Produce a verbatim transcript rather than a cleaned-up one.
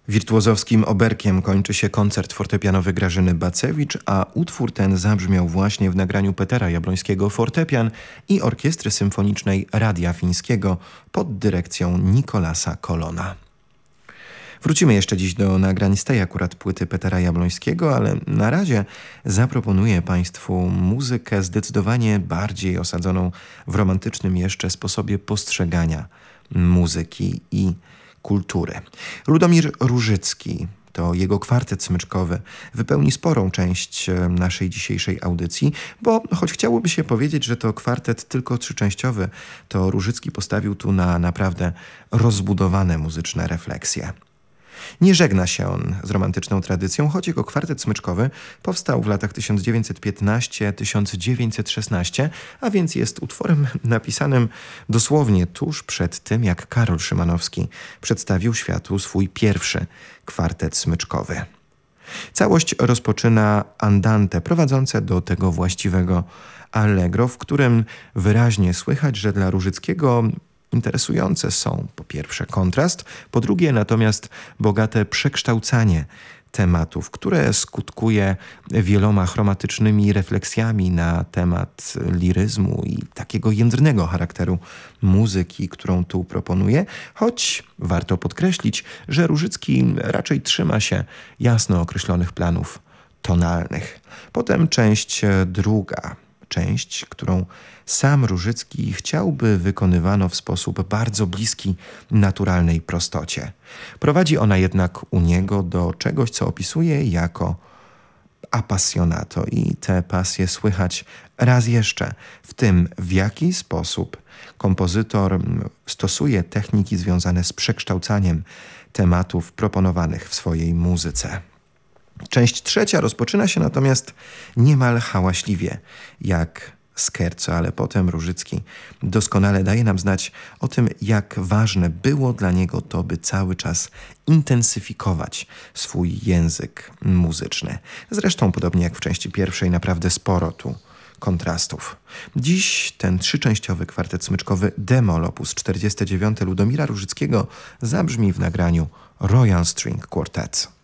Wirtuozowskim oberkiem kończy się koncert fortepianowy Grażyny Bacewicz, a utwór ten zabrzmiał właśnie w nagraniu Petera Jabłońskiego fortepian i Orkiestry Symfonicznej Radia Fińskiego pod dyrekcją Nikolasa Kolona. Wrócimy jeszcze dziś do nagrań z tej akurat płyty Petera Jabłońskiego, ale na razie zaproponuję Państwu muzykę zdecydowanie bardziej osadzoną w romantycznym jeszcze sposobie postrzegania muzyki i kultury. Ludomir Różycki, to jego kwartet smyczkowy, wypełni sporą część naszej dzisiejszej audycji, bo choć chciałoby się powiedzieć, że to kwartet tylko trzyczęściowy, to Różycki postawił tu na naprawdę rozbudowane muzyczne refleksje. Nie żegna się on z romantyczną tradycją, choć jego kwartet smyczkowy powstał w latach tysiąc dziewięćset piętnastym do tysiąc dziewięćset szesnastego, a więc jest utworem napisanym dosłownie tuż przed tym, jak Karol Szymanowski przedstawił światu swój pierwszy kwartet smyczkowy. Całość rozpoczyna andante prowadzące do tego właściwego allegro, w którym wyraźnie słychać, że dla Różyckiego interesujące są po pierwsze kontrast, po drugie natomiast bogate przekształcanie tematów, które skutkuje wieloma chromatycznymi refleksjami na temat liryzmu i takiego jędrnego charakteru muzyki, którą tu proponuje, choć warto podkreślić, że Różycki raczej trzyma się jasno określonych planów tonalnych. Potem część druga, część, którą sam Różycki chciałby wykonywano w sposób bardzo bliski naturalnej prostocie. Prowadzi ona jednak u niego do czegoś, co opisuje jako appassionato i tę pasję słychać raz jeszcze w tym, w jaki sposób kompozytor stosuje techniki związane z przekształcaniem tematów proponowanych w swojej muzyce. Część trzecia rozpoczyna się natomiast niemal hałaśliwie, jak scherzo, ale potem Różycki doskonale daje nam znać o tym, jak ważne było dla niego to, by cały czas intensyfikować swój język muzyczny. Zresztą podobnie jak w części pierwszej naprawdę sporo tu kontrastów. Dziś ten trzyczęściowy kwartet smyczkowy d-moll opus czterdziesty dziewięć Ludomira Różyckiego zabrzmi w nagraniu Royal String Quartet.